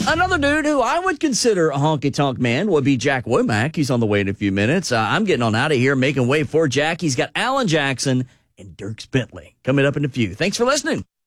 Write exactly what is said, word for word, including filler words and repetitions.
Another dude who I would consider a honky-tonk man would be Jack Womack. He's on the way in a few minutes. Uh, I'm getting on out of here, making way for Jack. He's got Alan Jackson and Dierks Bentley coming up in a few. Thanks for listening.